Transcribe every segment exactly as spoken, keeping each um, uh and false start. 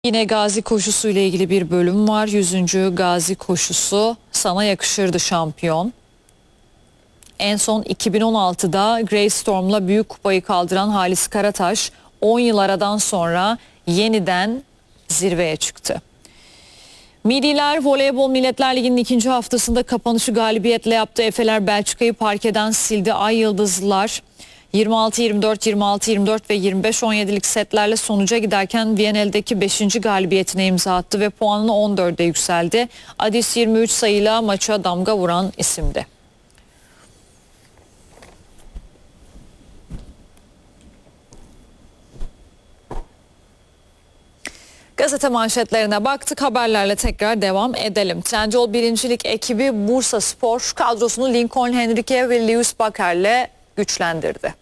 Yine Gazi koşusu ile ilgili bir bölüm var. yüzüncü Gazi koşusu. Sana yakışırdı şampiyon. En son iki bin on altıda Grey Storm'la büyük kupayı kaldıran Halis Karataş on yıl aradan sonra yeniden zirveye çıktı. Milliler Voleybol Milletler Ligi'nin ikinci haftasında kapanışı galibiyetle yaptı. Efeler Belçika'yı parkeden sildi. Ay Yıldızlılar yirmi altı yirmi dört, yirmi altı yirmi dört ve yirmi beş on yedilik setlerle sonuca giderken Viyana'daki beşinci galibiyetine imza attı ve puanını on dörde yükseldi. Adis yirmi üç sayıyla maça damga vuran isimdi. Gazete manşetlerine baktık, haberlerle tekrar devam edelim. Trendyol birincilik ekibi Bursa Spor kadrosunu Lincoln Henrique ve Lewis Baker'le güçlendirdi.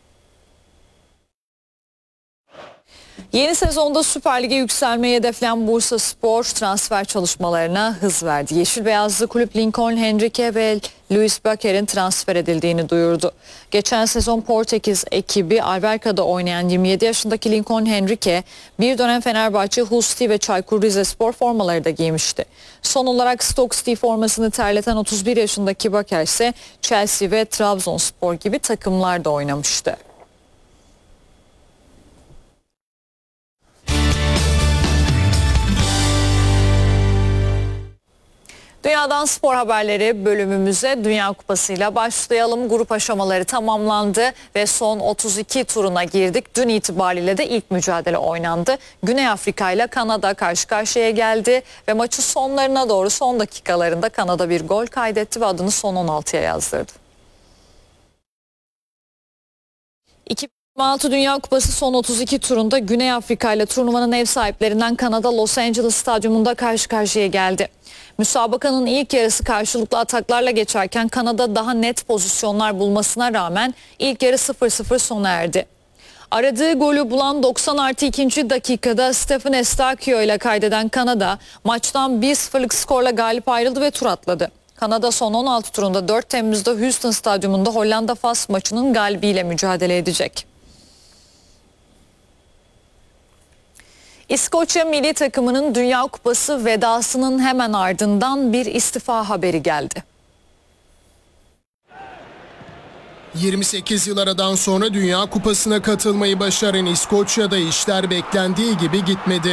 Yeni sezonda Süper Lig'e yükselmeyi hedefleyen Bursa Spor transfer çalışmalarına hız verdi. Yeşil Beyazlı kulüp Lincoln Henrique ve Lewis Baker'in transfer edildiğini duyurdu. Geçen sezon Portekiz ekibi Alverca'da oynayan yirmi yedi yaşındaki Lincoln Henrique bir dönem Fenerbahçe, Hull City ve Çaykur Rizespor formaları da giymişti. Son olarak Stoke City formasını terleten otuz bir yaşındaki Baker ise Chelsea ve Trabzonspor gibi takımlarda oynamıştı. Dünyadan spor haberleri bölümümüze Dünya Kupası ile başlayalım. Grup aşamaları tamamlandı ve son otuz iki turuna girdik. Dün itibariyle de ilk mücadele oynandı. Güney Afrika ile Kanada karşı karşıya geldi ve maçın sonlarına doğru son dakikalarında Kanada bir gol kaydetti ve adını son on altıya yazdırdı. iki bin yirmi altı Dünya Kupası son otuz iki turunda Güney Afrika ile turnuvanın ev sahiplerinden Kanada Los Angeles Stadyumunda karşı karşıya geldi. Müsabakanın ilk yarısı karşılıklı ataklarla geçerken Kanada daha net pozisyonlar bulmasına rağmen ilk yarı sıfır sıfır sona erdi. Aradığı golü bulan doksan artı ikinci dakikada Stephen Eustaquio ile kaydeden Kanada maçtan bir sıfırlık skorla galip ayrıldı ve tur atladı. Kanada son on altı turunda dört Temmuz'da Houston Stadyumunda Hollanda-Fas maçının galibiyle mücadele edecek. İskoçya milli takımının Dünya Kupası vedasının hemen ardından bir istifa haberi geldi. yirmi sekiz yıl aradan sonra Dünya Kupası'na katılmayı başaran İskoçya'da işler beklendiği gibi gitmedi.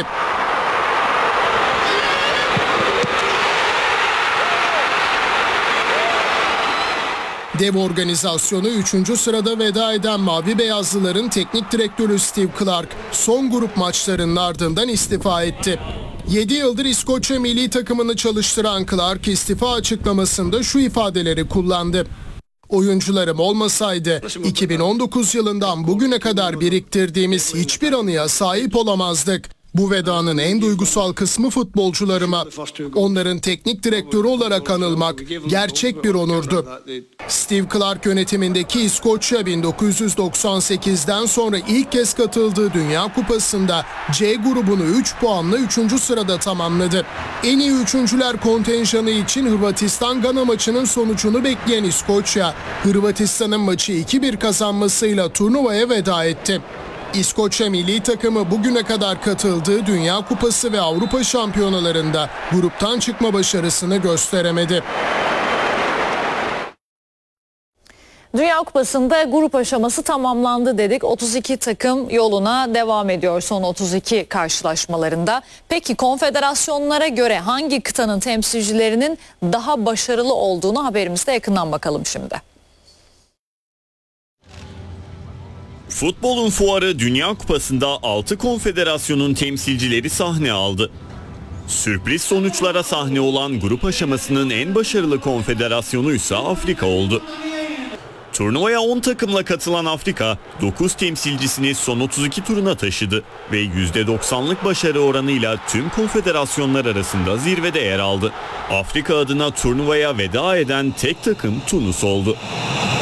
Dev organizasyonu üçüncü sırada veda eden Mavi Beyazlıların teknik direktörü Steve Clarke son grup maçlarının ardından istifa etti. yedi yıldır İskoçya milli takımını çalıştıran Clarke istifa açıklamasında şu ifadeleri kullandı. Oyuncularım olmasaydı iki bin on dokuz yılından bugüne kadar biriktirdiğimiz hiçbir anıya sahip olamazdık. Bu vedanın en duygusal kısmı futbolcularıma. Onların teknik direktörü olarak anılmak gerçek bir onurdu. Steve Clarke yönetimindeki İskoçya bin dokuz yüz doksan sekizden sonra ilk kez katıldığı Dünya Kupası'nda C grubunu üç puanla üçüncü sırada tamamladı. En iyi üçüncüler kontenjanı için Hırvatistan-Gana maçının sonucunu bekleyen İskoçya, Hırvatistan'ın maçı iki bir kazanmasıyla turnuvaya veda etti. İskoçya milli takımı bugüne kadar katıldığı Dünya Kupası ve Avrupa Şampiyonalarında gruptan çıkma başarısını gösteremedi. Dünya Kupası'nda grup aşaması tamamlandı dedik. otuz iki takım yoluna devam ediyor son otuz iki karşılaşmalarında. Peki konfederasyonlara göre hangi kıtanın temsilcilerinin daha başarılı olduğunu haberimizde yakından bakalım şimdi. Futbolun fuarı Dünya Kupası'nda altı konfederasyonun temsilcileri sahne aldı. Sürpriz sonuçlara sahne olan grup aşamasının en başarılı konfederasyonu ise Afrika oldu. Turnuvaya on takımla katılan Afrika, dokuz temsilcisini son otuz iki turuna taşıdı ve yüzde doksanlık başarı oranıyla tüm konfederasyonlar arasında zirvede yer aldı. Afrika adına turnuvaya veda eden tek takım Tunus oldu.